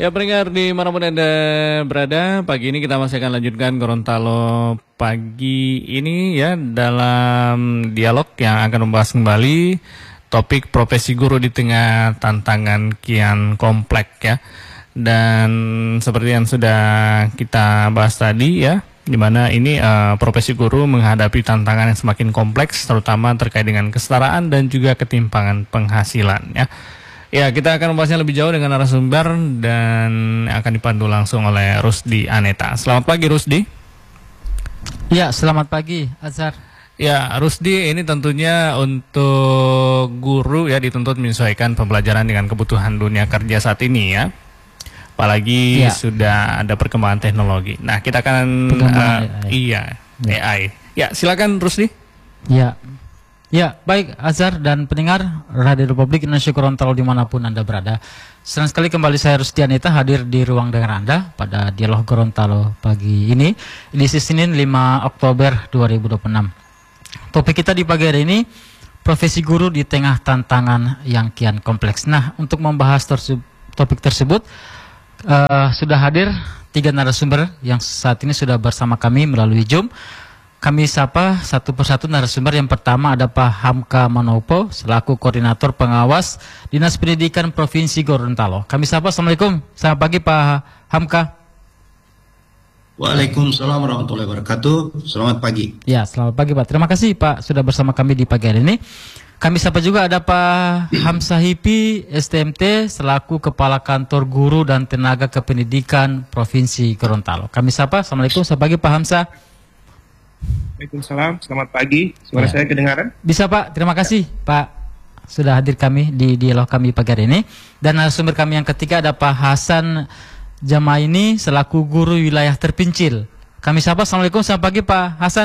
Ya pendengar di manapun Anda berada, pagi ini kita masih akan lanjutkan Gorontalo pagi ini ya dalam dialog yang akan membahas kembali topik profesi guru di tengah tantangan kian kompleks ya. Dan seperti yang sudah kita bahas tadi ya, di mana ini profesi guru menghadapi tantangan yang semakin kompleks terutama terkait dengan kesetaraan dan juga ketimpangan penghasilan ya. Ya, kita akan membahasnya lebih jauh dengan narasumber dan akan dipandu langsung oleh Rusdi Aneta. Selamat pagi Rusdi. Ya, selamat pagi Azhar. Ya, Rusdi, ini tentunya untuk guru ya dituntut menyesuaikan pembelajaran dengan kebutuhan dunia kerja saat ini ya. Apalagi sudah ada perkembangan teknologi. Nah, kita akan AI. Ya, silakan Rusdi. Ya, baik Azhar dan pendengar Radio Republik Indonesia Gorontalo dimanapun Anda berada. Senang sekali kembali saya Rusdi Aneta hadir di ruang dengar Anda pada Dialog Gorontalo pagi ini, edisi Senin 5 Oktober 2026. Topik kita di pagi hari ini, profesi guru di tengah tantangan yang kian kompleks. Nah, untuk membahas topik tersebut, sudah hadir 3 narasumber yang saat ini sudah bersama kami melalui Zoom. Kami sapa satu persatu narasumber. Yang pertama ada Pak Hamka Manopo selaku Koordinator Pengawas Dinas Pendidikan Provinsi Gorontalo. Kami sapa, Assalamualaikum. Selamat pagi Pak Hamka. Waalaikumsalam warahmatullahi wabarakatuh. Selamat pagi. Ya, selamat pagi Pak. Terima kasih Pak sudah bersama kami di pagi hari ini. Kami sapa juga ada Pak Hamzah Hipi STMT selaku Kepala Kantor Guru dan Tenaga Kependidikan Provinsi Gorontalo. Kami sapa, Assalamualaikum. Selamat pagi Pak Hamzah. Waalaikumsalam, selamat pagi. Suara saya kedengaran? Bisa Pak, terima kasih Pak sudah hadir kami di dialog kami pagi hari ini. Dan narasumber kami yang ketiga ada Pak Hasan Jamaini selaku guru wilayah terpencil. Kami sapa, Assalamualaikum, selamat pagi Pak Hasan.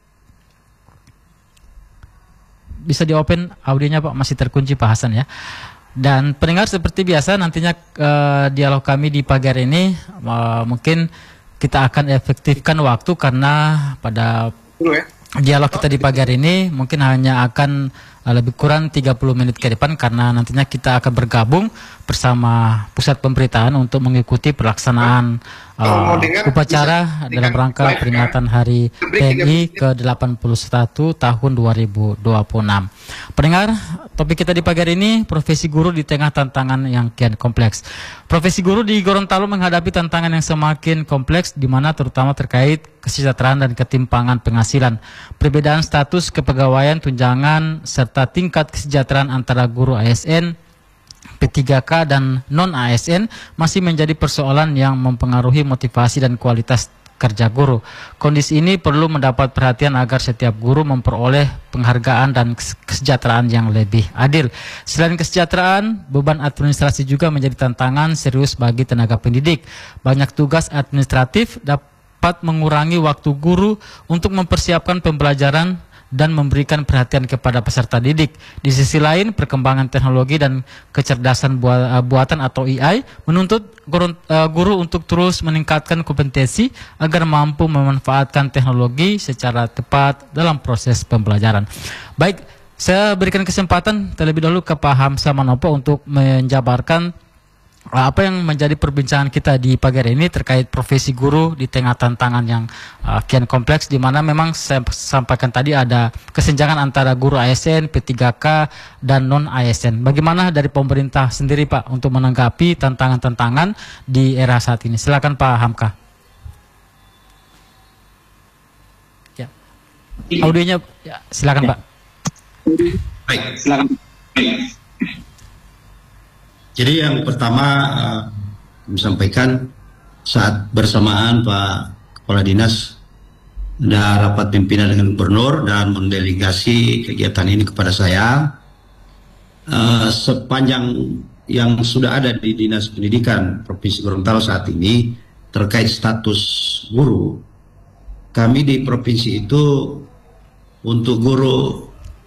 Bisa di open audionya Pak, masih terkunci Pak Hasan ya. Dan pendengar seperti biasa nantinya dialog kami di pagi hari ini mungkin kita akan efektifkan waktu karena pada dialog kita di pagi hari ini mungkin hanya akan lebih kurang 30 menit ke depan karena nantinya kita akan bergabung bersama pusat pemberitaan untuk mengikuti pelaksanaan upacara dalam rangka peringatan Hari TNI ke-81 tahun 2026. Pendengar, topik kita di pagi hari ini profesi guru di tengah tantangan yang kian kompleks. Profesi guru di Gorontalo menghadapi tantangan yang semakin kompleks di mana terutama terkait kesejahteraan dan ketimpangan penghasilan. Perbedaan status kepegawaian, tunjangan serta tingkat kesejahteraan antara guru ASN, P3K dan non-ASN masih menjadi persoalan yang mempengaruhi motivasi dan kualitas kerja guru. Kondisi ini perlu mendapat perhatian agar setiap guru memperoleh penghargaan dan kesejahteraan yang lebih adil. Selain kesejahteraan, beban administrasi juga menjadi tantangan serius bagi tenaga pendidik. Banyak tugas administratif dapat mengurangi waktu guru untuk mempersiapkan pembelajaran dan memberikan perhatian kepada peserta didik. Di sisi lain, perkembangan teknologi dan kecerdasan buatan atau AI menuntut guru untuk terus meningkatkan kompetensi agar mampu memanfaatkan teknologi secara tepat dalam proses pembelajaran. Baik, saya berikan kesempatan terlebih dahulu ke Pak Hamzah Manopo untuk menjabarkan apa yang menjadi perbincangan kita di pagi hari ini terkait profesi guru di tengah tantangan yang kian kompleks, di mana memang saya sampaikan tadi ada kesenjangan antara guru ASN, P3K dan non ASN. Bagaimana dari pemerintah sendiri Pak untuk menanggapi tantangan-tantangan di era saat ini? Silakan Pak Hamka. Ya. Audionya ya, silakan Pak. Baik, silakan. Jadi yang pertama sampaikan saat bersamaan Pak Kepala Dinas ada rapat pimpinan dengan Gubernur dan mendelegasi kegiatan ini kepada saya. Sepanjang yang sudah ada di Dinas Pendidikan Provinsi Gorontalo saat ini terkait status guru, kami di provinsi itu untuk guru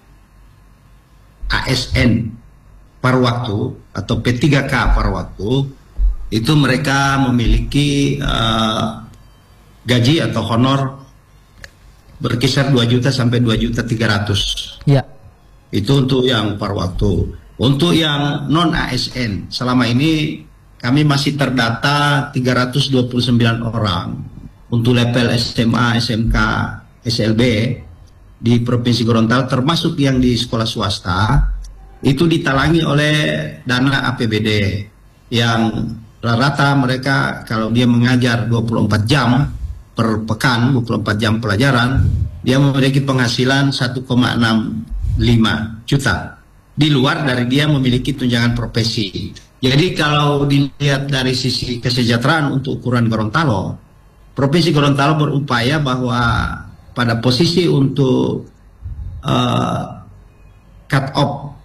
ASN paruh waktu atau P3K paruh waktu itu mereka memiliki gaji atau honor berkisar 2 juta sampai 2.300.000. Ya. Itu untuk yang paruh waktu. Untuk yang non ASN selama ini kami masih terdata 329 orang untuk level SMA, SMK, SLB di Provinsi Gorontalo, termasuk yang di sekolah swasta, itu ditalangi oleh dana APBD yang rata-rata mereka kalau dia mengajar 24 jam per pekan, 24 jam pelajaran, dia memiliki penghasilan 1,65 juta. Di luar dari dia memiliki tunjangan profesi. Jadi kalau dilihat dari sisi kesejahteraan untuk ukuran Gorontalo, Provinsi Gorontalo berupaya bahwa pada posisi untuk cut off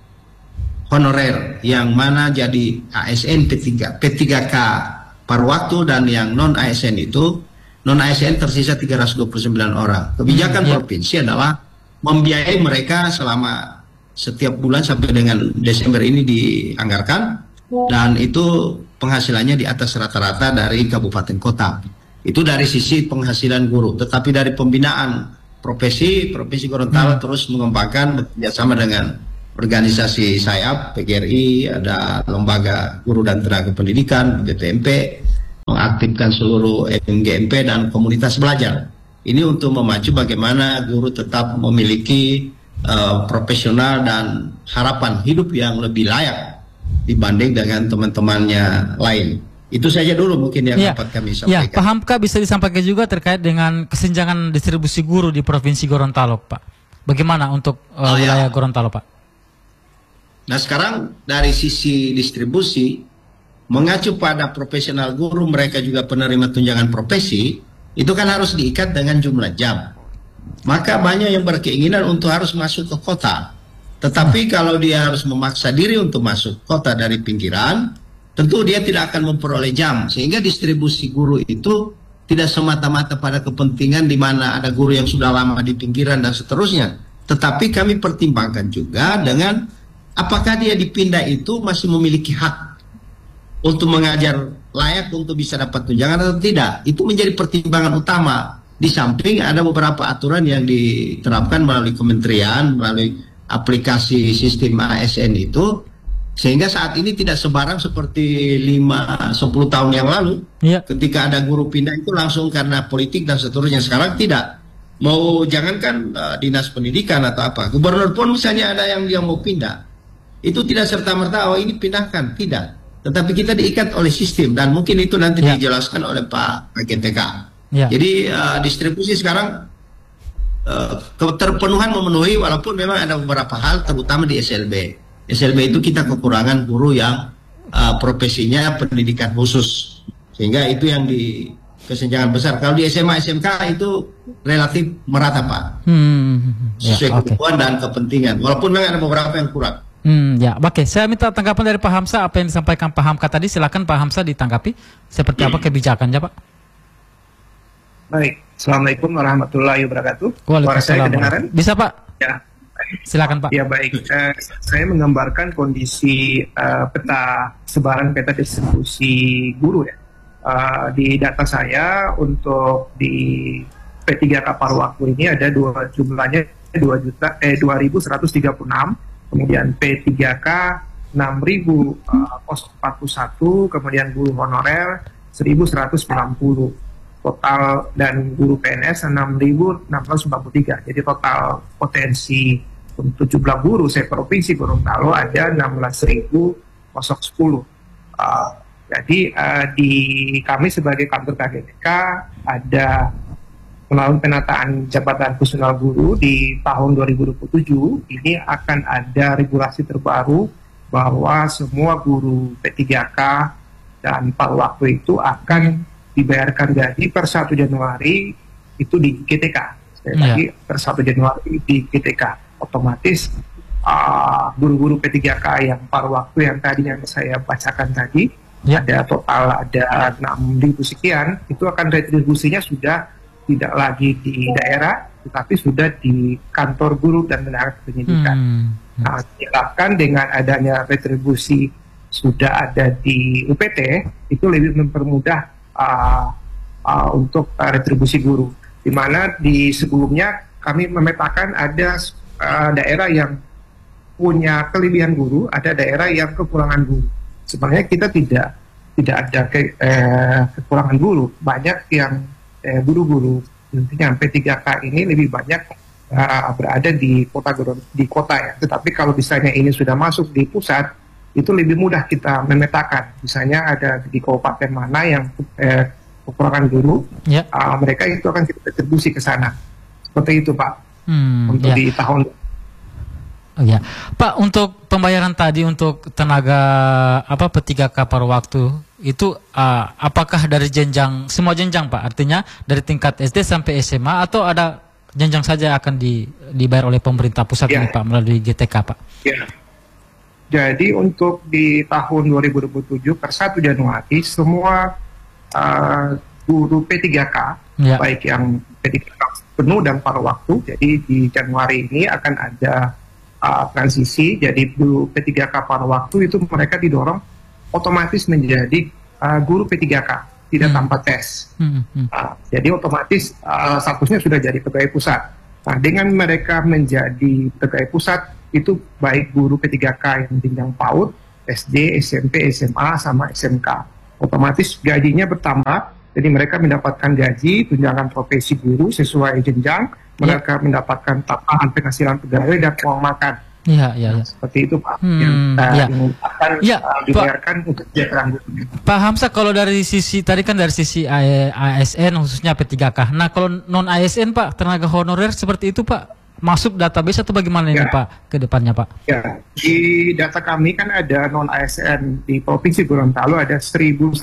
honorer yang mana jadi ASN P3K paruh waktu dan yang non ASN itu, non ASN tersisa 329 orang. Kebijakan provinsi adalah membiayai mereka selama setiap bulan sampai dengan Desember ini dianggarkan, dan itu penghasilannya di atas rata-rata dari kabupaten kota. Itu dari sisi penghasilan guru. Tetapi dari pembinaan profesi, Provinsi Gorontalo terus mengembangkan bekerjasama dengan organisasi sayap, PGRI, ada lembaga guru dan tenaga pendidikan, BPMP, mengaktifkan seluruh MGMP dan komunitas belajar. Ini untuk memacu bagaimana guru tetap memiliki profesional dan harapan hidup yang lebih layak dibanding dengan teman-temannya lain. Itu saja dulu mungkin yang dapat kami sampaikan. Pak Hamka, bisa disampaikan juga terkait dengan kesenjangan distribusi guru di Provinsi Gorontalo, Pak. Bagaimana untuk wilayah Gorontalo, Pak? Nah, sekarang dari sisi distribusi, mengacu pada profesional guru, mereka juga penerima tunjangan profesi, itu kan harus diikat dengan jumlah jam. Maka banyak yang berkeinginan untuk harus masuk ke kota. Tetapi kalau dia harus memaksa diri untuk masuk kota dari pinggiran, tentu dia tidak akan memperoleh jam. Sehingga distribusi guru itu tidak semata-mata pada kepentingan di mana ada guru yang sudah lama di pinggiran dan seterusnya. Tetapi kami pertimbangkan juga dengan apakah dia dipindah itu masih memiliki hak untuk mengajar layak untuk bisa dapat tunjangan atau tidak. Itu menjadi pertimbangan utama. Di samping ada beberapa aturan yang diterapkan melalui kementerian, melalui aplikasi sistem ASN itu, sehingga saat ini tidak sebarang seperti 5-10 tahun yang lalu. Ketika ada guru pindah itu langsung karena politik dan seterusnya. Sekarang tidak. Mau jangankan dinas pendidikan atau apa, gubernur pun misalnya ada yang dia mau pindah, itu tidak serta-merta ini pindahkan, tidak. Tetapi kita diikat oleh sistem, dan mungkin itu nanti dijelaskan oleh Pak GTK. Jadi distribusi sekarang keterpenuhan memenuhi, walaupun memang ada beberapa hal terutama di SLB. SLB itu kita kekurangan guru yang profesinya pendidikan khusus, sehingga itu yang di kesenjangan besar. Kalau di SMA SMK itu relatif merata, Pak, sesuai kebutuhan dan kepentingan, walaupun memang ada beberapa yang kurang. Oke. Saya minta tanggapan dari Pak Hamsa apa yang disampaikan Pak Hamka tadi. Silakan Pak Hamsa ditanggapi. Seperti apa kebijakannya, Pak? Baik, Assalamualaikum warahmatullahi wabarakatuh. Waalaikumsalam. Suara saya kedengaran? Bisa, Pak? Ya. Silakan, Pak. Ya, baik. Saya menggambarkan kondisi sebaran peta distribusi guru ya. Di data saya untuk di P3K paruh waktu ini ada jumlahnya 2.136, kemudian P3K 6.041, kemudian guru honorer 1.190. Total dan guru PNS 6.643. Jadi total potensi untuk jumlah guru se-provinsi Gorontalo ada 16.010. Jadi di kami sebagai kantor KGTK ada melalui penataan jabatan fungsional guru di tahun 2027 ini akan ada regulasi terbaru bahwa semua guru P3K dan paruh waktu itu akan dibayarkan gaji per 1 Januari itu di GTK. Sekali lagi per 1 Januari di GTK. Otomatis guru-guru P3K yang paruh waktu yang tadi yang saya bacakan tadi ada total ada 6.000 sekian, itu akan retribusinya sudah tidak lagi di daerah tetapi sudah di kantor guru dan tenaga pendidikan. Nah, silakan dengan adanya retribusi sudah ada di UPT itu lebih mempermudah untuk retribusi guru, di mana di sebelumnya kami memetakan ada daerah yang punya kelebihan guru, ada daerah yang kekurangan guru. Sebenarnya kita tidak tidak ada kekurangan guru. Banyak yang guru-guru intinya P3K ini lebih banyak berada di kota ya. Tetapi kalau misalnya ini sudah masuk di pusat, itu lebih mudah kita memetakan. Misalnya ada di kabupaten mana yang kekurangan guru, mereka itu akan kita distribusi ke sana. Seperti itu Pak. Untuk di tahun. Oh ya, Pak, untuk pembayaran tadi untuk tenaga P3K paruh waktu itu apakah dari semua jenjang Pak? Artinya dari tingkat SD sampai SMA atau ada jenjang saja akan dibayar oleh pemerintah pusat ini Pak melalui GTK Pak? Ya. Jadi untuk di tahun 2027 per 1 Januari semua guru P3K baik yang P3K penuh dan paruh waktu. Jadi di Januari ini akan ada transisi, jadi guru P3K paruh waktu itu mereka didorong otomatis menjadi guru P3K, tidak tanpa tes. Jadi otomatis statusnya sudah jadi pegawai pusat. Nah, dengan mereka menjadi pegawai pusat, itu baik guru P3K yang jenjang PAUD, SD, SMP, SMA, sama SMK. Otomatis gajinya bertambah, jadi mereka mendapatkan gaji, tunjangan profesi guru sesuai jenjang, mereka mendapatkan tambahan penghasilan pegawai dan uang makan. Iya. Seperti itu Pak, yang akan dibayarkan untuk kesejahteraan guru. Pak Hamzah, kalau dari sisi tadi kan dari sisi ASN khususnya P3K. Nah, kalau non ASN Pak, tenaga honorer seperti itu Pak, masuk database atau bagaimana ini Pak ke depannya Pak? Ya, di data kami kan ada non ASN di Provinsi Gorontalo ada 1.190.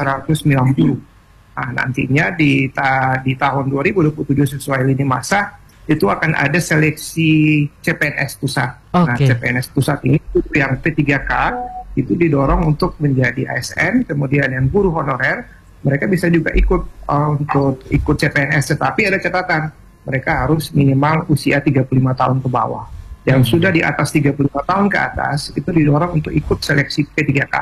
Nah, nantinya di tahun 2027 sesuai lini masa itu akan ada seleksi CPNS pusat. Nah, CPNS pusat ini yang P3K itu didorong untuk menjadi ASN, kemudian yang guru honorer mereka bisa juga untuk ikut CPNS, tetapi ada catatan mereka harus minimal usia 35 tahun ke bawah. Yang sudah di atas 35 tahun ke atas itu didorong untuk ikut seleksi P3K.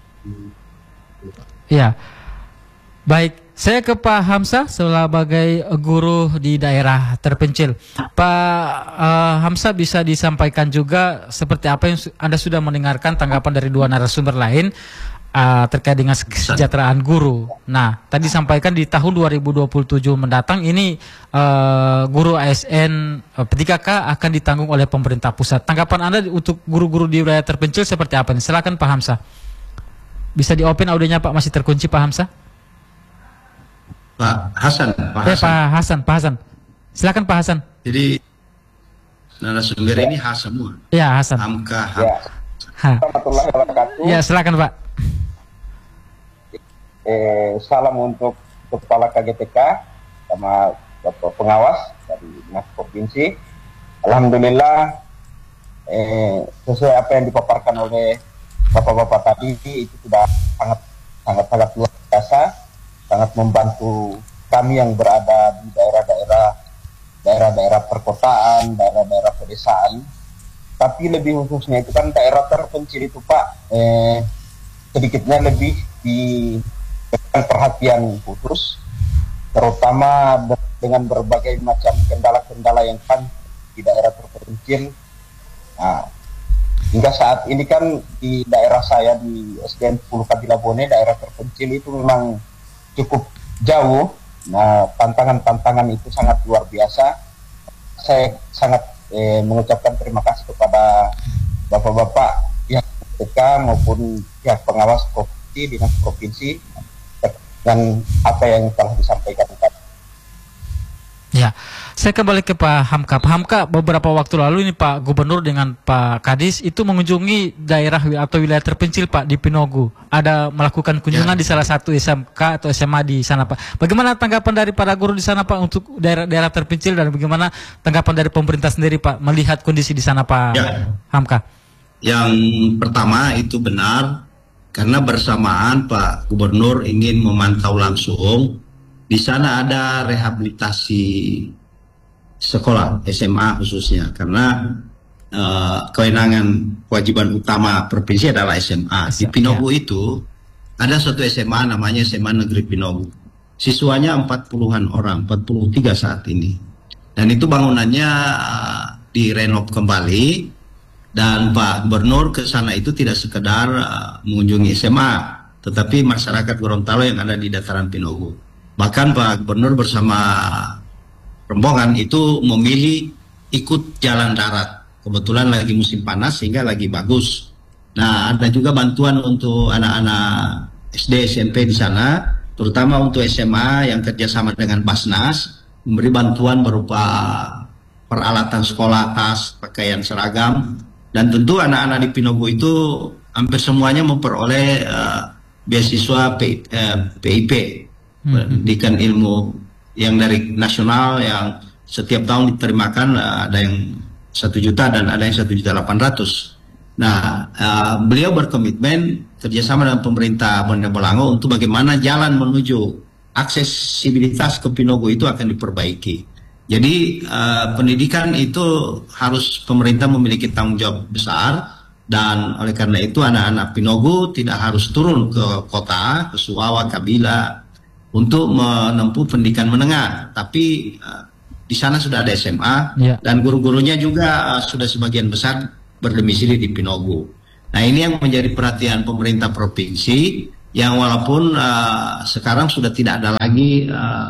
Iya. Baik, saya ke Pak Hamzah sebagai guru di daerah terpencil. Pak Hamzah, bisa disampaikan juga seperti apa yang Anda sudah mendengarkan tanggapan dari dua narasumber lain terkait dengan kesejahteraan guru. Nah, tadi sampaikan di tahun 2027 mendatang ini guru ASN P3K akan ditanggung oleh pemerintah pusat. Tanggapan Anda untuk guru-guru di wilayah terpencil seperti apa nih? Silakan Pak Hamzah. Bisa di-open audionya Pak, masih terkunci Pak Hamzah. Pak Hasan. Pak Hasan. Silakan Pak Hasan. Jadi narasumber ini Hasan semua. Ya, Hasan. Hamka. Warahmatullahi wabarakatuh. Ya, silakan Pak. Salam untuk Kepala KGTK sama Bapak Pengawas dari Dinas Provinsi. Alhamdulillah sesuai apa yang dipaparkan oleh Bapak-bapak tadi itu sudah sangat luar biasa. Sangat membantu kami yang berada di daerah-daerah perkotaan, daerah-daerah pedesaan. Tapi lebih khususnya itu kan daerah terpencil itu Pak, sedikitnya lebih diberikan perhatian khusus, terutama dengan berbagai macam kendala-kendala yang kan di daerah terpencil. Nah, hingga saat ini kan di daerah saya di SDN 10 Kabilabone, daerah terpencil itu memang cukup jauh. Nah, tantangan-tantangan itu sangat luar biasa. Saya sangat mengucapkan terima kasih kepada bapak-bapak pihak KGTK maupun pihak pengawas provinsi, dinas provinsi dan apa yang telah disampaikan tadi. Ya, saya kembali ke Pak Hamka. Pak Hamka, beberapa waktu lalu ini Pak Gubernur dengan Pak Kadis itu mengunjungi daerah atau wilayah terpencil Pak di Pinogu. Ada melakukan kunjungan di salah satu SMK atau SMA di sana Pak. Bagaimana tanggapan dari para guru di sana Pak untuk daerah-daerah terpencil dan bagaimana tanggapan dari pemerintah sendiri Pak melihat kondisi di sana Pak Hamka? Yang pertama itu benar karena bersamaan Pak Gubernur ingin memantau langsung. Di sana ada rehabilitasi sekolah SMA khususnya karena kewenangan kewajiban utama provinsi adalah SMA. Di Pinogu itu ada satu SMA namanya SMA Negeri Pinogu. Siswanya 40-an orang, 43 saat ini. Dan itu bangunannya direnov kembali dan Pak Gubernur ke sana itu tidak sekedar mengunjungi SMA, tetapi masyarakat Gorontalo yang ada di dataran Pinogo. Bahkan Pak Gubernur bersama rombongan itu memilih ikut jalan darat. Kebetulan lagi musim panas sehingga lagi bagus. Nah, ada juga bantuan untuk anak-anak SD, SMP di sana, terutama untuk SMA yang kerjasama dengan Basnas, memberi bantuan berupa peralatan sekolah, tas, pakaian seragam, dan tentu anak-anak di Pinogo itu hampir semuanya memperoleh beasiswa PIP, pendidikan ilmu yang dari nasional yang setiap tahun diterimakan, ada yang 1 juta dan ada yang 1.800.000. Nah, beliau berkomitmen kerjasama dengan pemerintah Bandar Bolango untuk bagaimana jalan menuju aksesibilitas ke Pinogo itu akan diperbaiki. Jadi pendidikan itu harus pemerintah memiliki tanggung jawab besar. Dan oleh karena itu anak-anak Pinogo tidak harus turun ke kota, ke Suwawa, Kabila untuk menempuh pendidikan menengah. Tapi di sana sudah ada SMA dan guru-gurunya juga sudah sebagian besar berdomisili di Pinogo. Nah, ini yang menjadi perhatian pemerintah provinsi yang walaupun sekarang sudah tidak ada lagi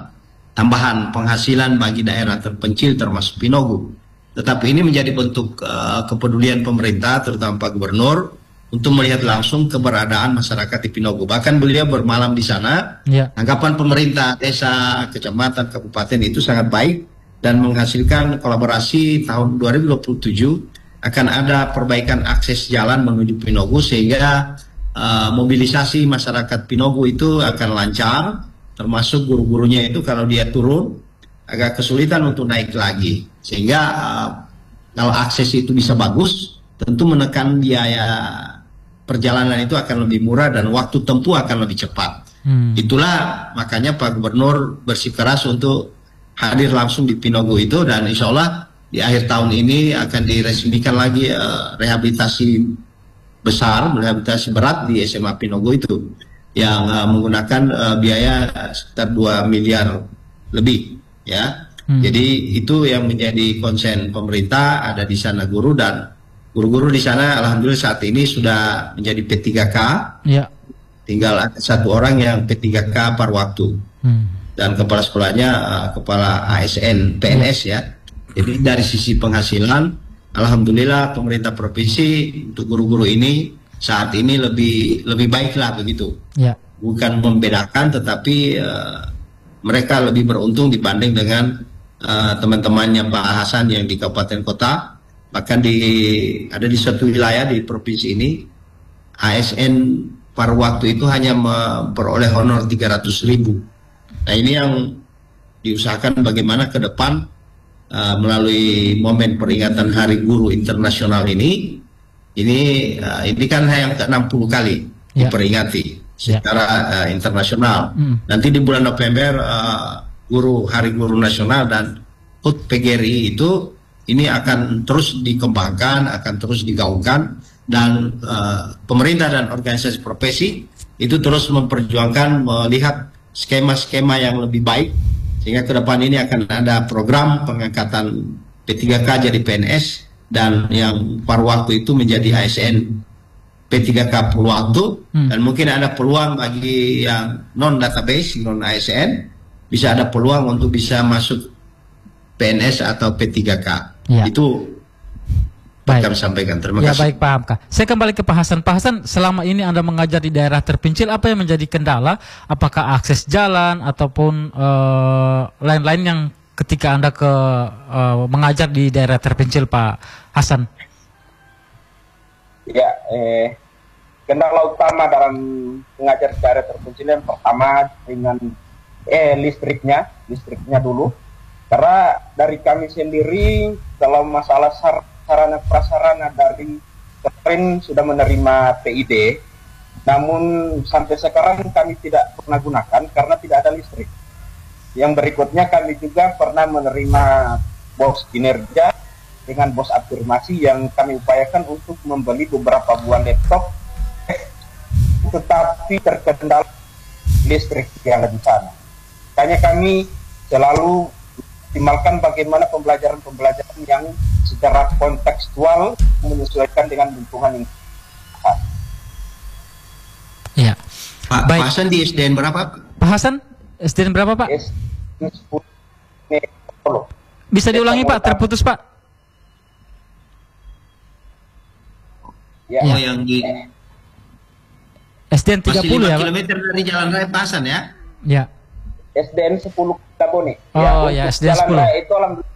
tambahan penghasilan bagi daerah terpencil termasuk Pinogo. Tetapi ini menjadi bentuk kepedulian pemerintah, terutama Pak Gubernur, untuk melihat langsung keberadaan masyarakat di Pinogo. Bahkan beliau bermalam di sana. Anggapan pemerintah, desa, kecamatan, kabupaten itu sangat baik dan menghasilkan kolaborasi tahun 2027 akan ada perbaikan akses jalan menuju Pinogo sehingga mobilisasi masyarakat Pinogo itu akan lancar, termasuk guru-gurunya itu kalau dia turun agak kesulitan untuk naik lagi, sehingga kalau akses itu bisa bagus, tentu menekan biaya perjalanan itu akan lebih murah dan waktu tempuh akan lebih cepat. Itulah makanya Pak Gubernur bersikeras untuk hadir langsung di Pinogo itu, dan insya Allah di akhir tahun ini akan diresmikan lagi rehabilitasi besar, rehabilitasi berat di SMA Pinogo itu yang menggunakan biaya sekitar 2 miliar lebih. Ya, jadi itu yang menjadi konsen pemerintah. Ada di sana guru, dan guru-guru di sana alhamdulillah saat ini sudah menjadi P3K. Tinggal ada 1 orang yang P3K par waktu, dan kepala sekolahnya kepala ASN PNS ya. Jadi dari sisi penghasilan, alhamdulillah pemerintah provinsi untuk guru-guru ini saat ini lebih baiklah begitu. Bukan membedakan, tetapi mereka lebih beruntung dibanding dengan teman-temannya Pak Hasan yang di kabupaten kota. Bahkan ada di suatu wilayah di provinsi ini, ASN par waktu itu hanya memperoleh honor 300.000. Nah, ini yang diusahakan bagaimana ke depan melalui momen peringatan Hari Guru Internasional ini kan yang ke-60 kali diperingati secara internasional. Nanti di bulan November Hari Guru Nasional dan HUT PGRI itu ini akan terus dikembangkan, akan terus digaungkan, dan pemerintah dan organisasi profesi itu terus memperjuangkan melihat skema-skema yang lebih baik sehingga ke depan ini akan ada program pengangkatan P3K jadi PNS, dan yang paruh waktu itu menjadi ASN P3K per waktu, dan mungkin ada peluang bagi yang non database, non ASN, bisa ada peluang untuk bisa masuk PNS atau P3K. Itu kami sampaikan. Terima kasih. Baik, paham Kak. Saya kembali ke Pak Hasan. Pak Hasan, selama ini Anda mengajar di daerah terpencil, apa yang menjadi kendala? Apakah akses jalan ataupun lain-lain yang ketika Anda mengajar di daerah terpencil, Pak Hasan? Ya, kendala utama dalam mengajar di daerah terpencil yang pertama dengan listriknya dulu. Karena dari kami sendiri dalam masalah sarana prasarana dari kemarin sudah menerima PID, namun sampai sekarang kami tidak pernah gunakan karena tidak ada listrik. Yang berikutnya kami juga pernah menerima bos kinerja dengan bos afirmasi yang kami upayakan untuk membeli beberapa buah laptop, tetapi terkendala listrik yang ada di sana. Makanya kami selalu optimalkan bagaimana pembelajaran yang secara kontekstual menyesuaikan dengan lingkungan yang ada. Ya, Pak Baik. Hasan di SDN berapa? Pak Hasan, SDN berapa Pak? Bisa diulangi Pak, terputus Pak. Ya. Oh, yang di SDN masih 30 ya 5 Pak? kilometer dari Jalan Raya Pak Hasan ya? Ya. SDN 10 Tabone. Oh, ya, untuk SDN jalan 10. raya itu alhamdulillah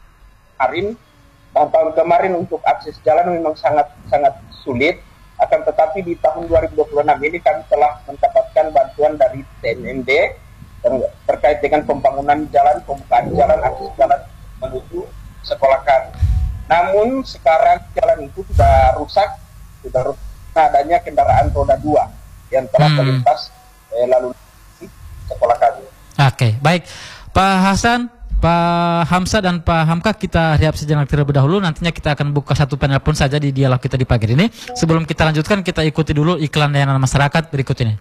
tahun kemarin untuk akses jalan memang sangat sulit. Akan tetapi di tahun 2026 ini kami telah mendapatkan bantuan dari TNMD terkait dengan pembangunan jalan, pembukaan jalan, akses jalan menuju sekolah kami. Namun sekarang jalan itu sudah rusak adanya kendaraan roda 2 yang telah melintas lalu di sekolah kami. Oke, baik. Pak Hasan, Pak Hamzah dan Pak Hamka, kita lihat sejenak terlebih dahulu. Nantinya kita akan buka satu panel pun saja di dialog kita di pagi ini. Sebelum kita lanjutkan, kita ikuti dulu iklan layanan masyarakat berikut ini.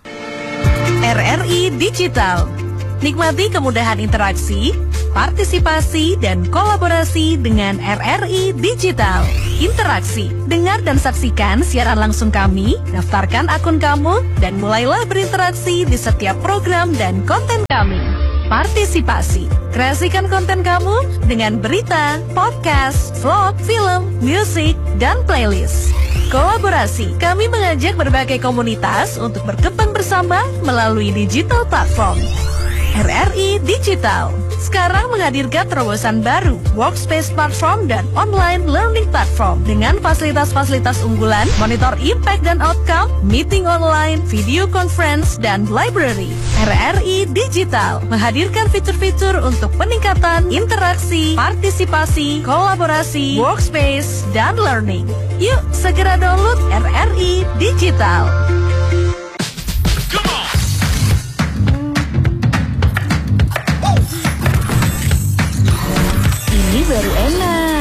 RRI Digital. Nikmati kemudahan interaksi, partisipasi, dan kolaborasi dengan RRI Digital. Interaksi, dengar dan saksikan siaran langsung kami, daftarkan akun kamu, dan mulailah berinteraksi di setiap program dan konten kami. Partisipasi, kreasikan konten kamu dengan berita, podcast, vlog, film, musik, dan playlist. Kolaborasi, kami mengajak berbagai komunitas untuk berkembang bersama melalui digital platform. RRI Digital sekarang menghadirkan terobosan baru, workspace platform dan online learning platform dengan fasilitas-fasilitas unggulan, monitor impact dan outcome, meeting online, video conference, dan library. RRI Digital menghadirkan fitur-fitur untuk peningkatan interaksi, partisipasi, kolaborasi, workspace, dan learning. Yuk, segera download RRI Digital. Ini baru enak.